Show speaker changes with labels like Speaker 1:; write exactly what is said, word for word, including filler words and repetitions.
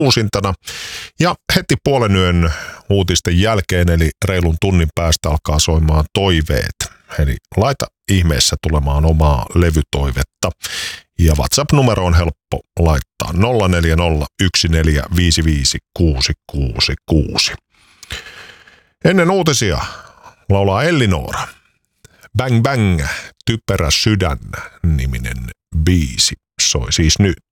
Speaker 1: uusintana. Ja heti puolen yön uutisten jälkeen, eli reilun tunnin päästä alkaa soimaan toiveet. Eli laita ihmeessä tulemaan omaa levytoivetta. Ja WhatsApp-numero on helppo laittaa nolla neljä nolla yksi neljä viisi viisi kuusi kuusi kuusi. Ennen uutisia laulaa Ellinora. Bang Bang, typerä sydän niminen biisi soi siis nyt.